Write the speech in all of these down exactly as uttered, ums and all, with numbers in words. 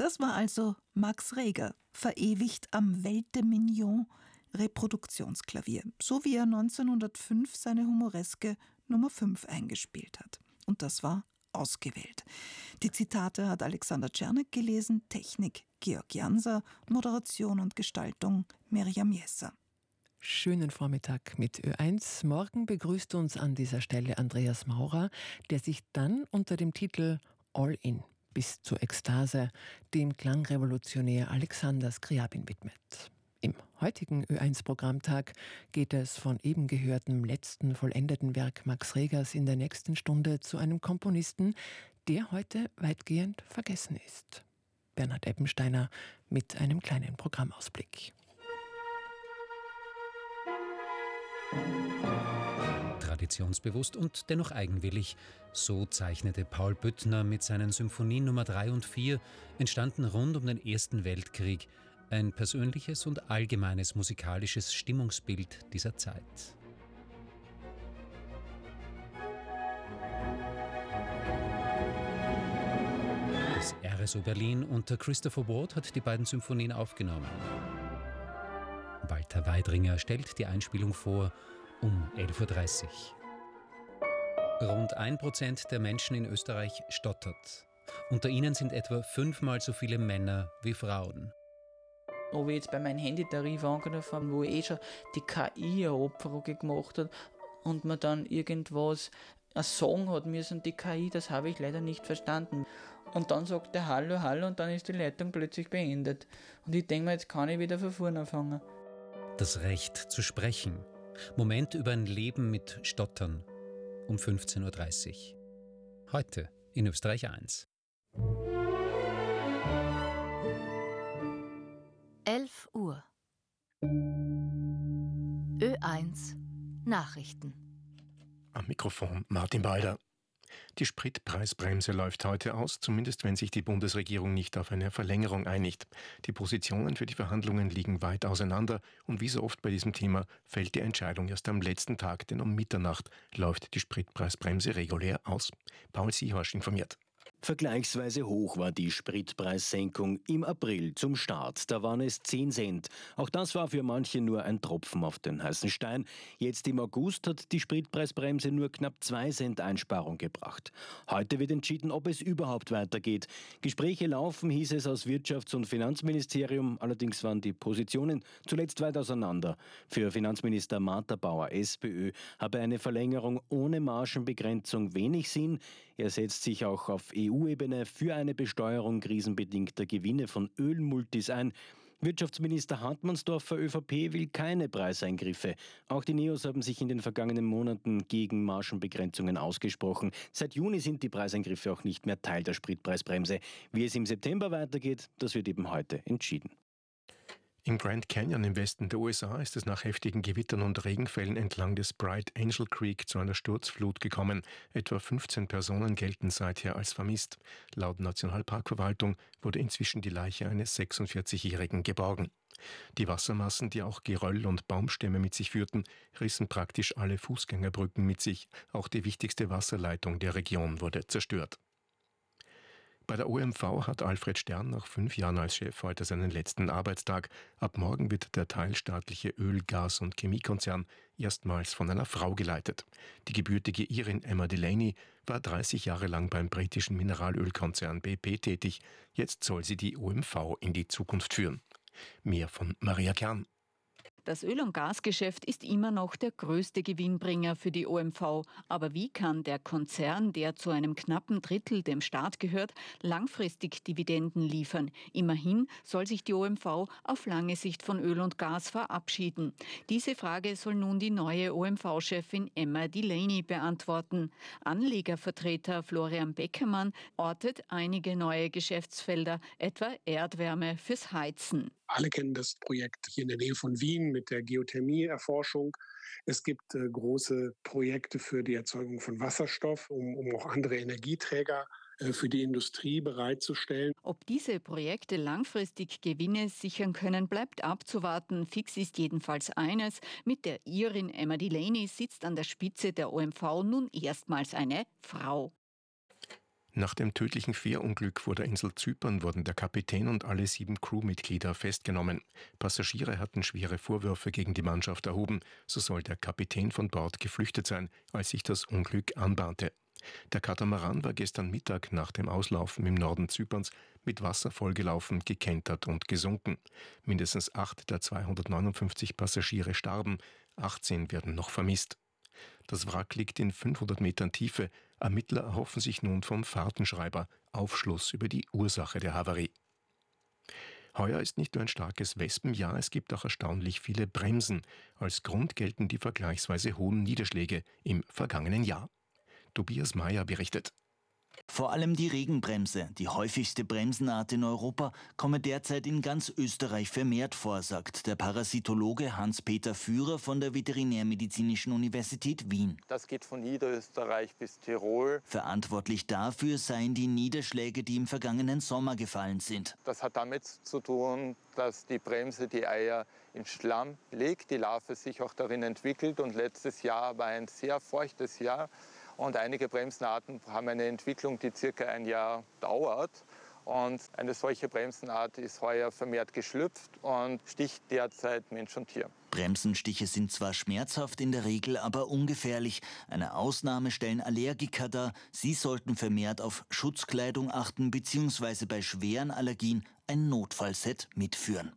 Das war also Max Reger, verewigt am Welt de Mignon Reproduktionsklavier, so wie er neunzehnhundertfünf seine humoreske Nummer fünf eingespielt hat. Und das war ausgewählt. Die Zitate hat Alexander Czernek gelesen, Technik Georg Janser, Moderation und Gestaltung Miriam Jesser. Schönen Vormittag mit Ö eins. Morgen begrüßt uns an dieser Stelle Andreas Maurer, der sich dann unter dem Titel All In bis zur Ekstase dem Klangrevolutionär Alexander Scriabin widmet. Im heutigen Ö eins Programmtag geht es von eben gehörtem letzten vollendeten Werk Max Regers in der nächsten Stunde zu einem Komponisten, der heute weitgehend vergessen ist. Bernhard Eppensteiner mit einem kleinen Programmausblick. Traditionsbewusst und dennoch eigenwillig, so zeichnete Paul Büttner mit seinen Symphonien Nummer drei und vier, entstanden rund um den Ersten Weltkrieg, ein persönliches und allgemeines musikalisches Stimmungsbild dieser Zeit. Das R S O Berlin unter Christopher Ward hat die beiden Symphonien aufgenommen. Walter Weidringer stellt die Einspielung vor um elf Uhr dreißig. Rund ein Prozent der Menschen in Österreich stottert. Unter ihnen sind etwa fünfmal so viele Männer wie Frauen. Ob ich jetzt bei meinem Handytarif angerufen habe, wo eh schon die K I eine Abfrage gemacht hat und man dann irgendwas sagen hat müssen, die K I, das habe ich leider nicht verstanden. Und dann sagt der Hallo, Hallo und dann ist die Leitung plötzlich beendet. Und ich denke mir, jetzt kann ich wieder von vorne anfangen. Das Recht zu sprechen. Moment über ein Leben mit Stottern um fünfzehn Uhr dreißig. Heute in Österreich eins. elf Uhr. Ö eins Nachrichten. Am Mikrofon Martin Beider. Die Spritpreisbremse läuft heute aus, zumindest wenn sich die Bundesregierung nicht auf eine Verlängerung einigt. Die Positionen für die Verhandlungen liegen weit auseinander und wie so oft bei diesem Thema fällt die Entscheidung erst am letzten Tag, denn um Mitternacht läuft die Spritpreisbremse regulär aus. Paul Siehorst informiert. Vergleichsweise hoch war die Spritpreissenkung im April zum Start. Da waren es zehn Cent. Auch das war für manche nur ein Tropfen auf den heißen Stein. Jetzt im August hat die Spritpreisbremse nur knapp zwei Cent Einsparung gebracht. Heute wird entschieden, ob es überhaupt weitergeht. Gespräche laufen, hieß es aus Wirtschafts- und Finanzministerium. Allerdings waren die Positionen zuletzt weit auseinander. Für Finanzminister Martha Bauer, SPÖ, habe eine Verlängerung ohne Margenbegrenzung wenig Sinn. Er setzt sich auch auf E U-Ebene für eine Besteuerung krisenbedingter Gewinne von Ölmultis ein. Wirtschaftsminister Hartmannsdorfer, ÖVP, will keine Preiseingriffe. Auch die Neos haben sich in den vergangenen Monaten gegen Margenbegrenzungen ausgesprochen. Seit Juni sind die Preiseingriffe auch nicht mehr Teil der Spritpreisbremse. Wie es im September weitergeht, das wird eben heute entschieden. Im Grand Canyon im Westen der U S A ist es nach heftigen Gewittern und Regenfällen entlang des Bright Angel Creek zu einer Sturzflut gekommen. Etwa fünfzehn Personen gelten seither als vermisst. Laut Nationalparkverwaltung wurde inzwischen die Leiche eines sechsundvierzigjährigen geborgen. Die Wassermassen, die auch Geröll und Baumstämme mit sich führten, rissen praktisch alle Fußgängerbrücken mit sich. Auch die wichtigste Wasserleitung der Region wurde zerstört. Bei der O M V hat Alfred Stern nach fünf Jahren als Chef heute seinen letzten Arbeitstag. Ab morgen wird der teilstaatliche Öl-, Gas- und Chemiekonzern erstmals von einer Frau geleitet. Die gebürtige Irin Emma Delaney war dreißig Jahre lang beim britischen Mineralölkonzern B P tätig. Jetzt soll sie die O M V in die Zukunft führen. Mehr von Maria Kern. Das Öl- und Gasgeschäft ist immer noch der größte Gewinnbringer für die O M V. Aber wie kann der Konzern, der zu einem knappen Drittel dem Staat gehört, langfristig Dividenden liefern? Immerhin soll sich die O M V auf lange Sicht von Öl und Gas verabschieden. Diese Frage soll nun die neue O M V-Chefin Emma Delaney beantworten. Anlegervertreter Florian Beckermann ortet einige neue Geschäftsfelder, etwa Erdwärme fürs Heizen. Alle kennen das Projekt hier in der Nähe von Wien mit der Geothermie-Erforschung. Es gibt äh, große Projekte für die Erzeugung von Wasserstoff, um, um auch andere Energieträger äh, für die Industrie bereitzustellen. Ob diese Projekte langfristig Gewinne sichern können, bleibt abzuwarten. Fix ist jedenfalls eines: Mit der Irin Emma Delaney sitzt an der Spitze der O M V nun erstmals eine Frau. Nach dem tödlichen Fährunglück vor der Insel Zypern wurden der Kapitän und alle sieben Crewmitglieder festgenommen. Passagiere hatten schwere Vorwürfe gegen die Mannschaft erhoben. So soll der Kapitän von Bord geflüchtet sein, als sich das Unglück anbahnte. Der Katamaran war gestern Mittag nach dem Auslaufen im Norden Zyperns mit Wasser vollgelaufen, gekentert und gesunken. Mindestens acht der zweihundertneunundfünfzig Passagiere starben, achtzehn werden noch vermisst. Das Wrack liegt in fünfhundert Metern Tiefe. Ermittler erhoffen sich nun vom Fahrtenschreiber Aufschluss über die Ursache der Havarie. Heuer ist nicht nur ein starkes Wespenjahr, es gibt auch erstaunlich viele Bremsen. Als Grund gelten die vergleichsweise hohen Niederschläge im vergangenen Jahr. Tobias Meyer berichtet. Vor allem die Regenbremse, die häufigste Bremsenart in Europa, komme derzeit in ganz Österreich vermehrt vor, sagt der Parasitologe Hans-Peter Führer von der Veterinärmedizinischen Universität Wien. Das geht von Niederösterreich bis Tirol. Verantwortlich dafür seien die Niederschläge, die im vergangenen Sommer gefallen sind. Das hat damit zu tun, dass die Bremse die Eier in Schlamm legt, die Larve sich auch darin entwickelt. Und letztes Jahr war ein sehr feuchtes Jahr. Und einige Bremsenarten haben eine Entwicklung, die circa ein Jahr dauert. Und eine solche Bremsenart ist heuer vermehrt geschlüpft und sticht derzeit Mensch und Tier. Bremsenstiche sind zwar schmerzhaft in der Regel, aber ungefährlich. Eine Ausnahme stellen Allergiker dar. Sie sollten vermehrt auf Schutzkleidung achten bzw. bei schweren Allergien ein Notfallset mitführen.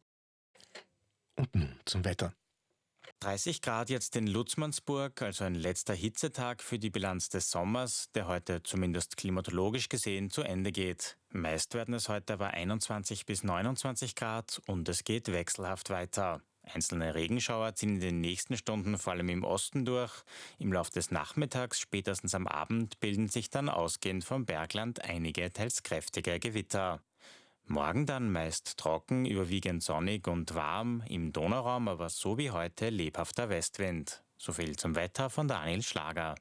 Und nun zum Wetter. dreißig Grad jetzt in Lutzmannsburg, also ein letzter Hitzetag für die Bilanz des Sommers, der heute zumindest klimatologisch gesehen zu Ende geht. Meist werden es heute aber einundzwanzig bis neunundzwanzig Grad und es geht wechselhaft weiter. Einzelne Regenschauer ziehen in den nächsten Stunden vor allem im Osten durch. Im Laufe des Nachmittags, spätestens am Abend, bilden sich dann ausgehend vom Bergland einige teils kräftige Gewitter. Morgen dann meist trocken, überwiegend sonnig und warm, im Donauraum aber so wie heute lebhafter Westwind. So viel zum Wetter von Daniel Schlager.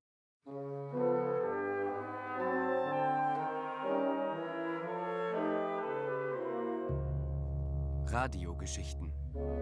Radiogeschichten